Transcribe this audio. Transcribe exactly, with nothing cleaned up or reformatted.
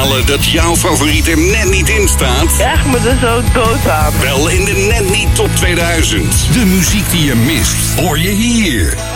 balen dat jouw favoriet er net niet in staat? Ja, ik me er zo dood aan. Wel in de Net Niet Top tweeduizend. De muziek die je mist, hoor je hier.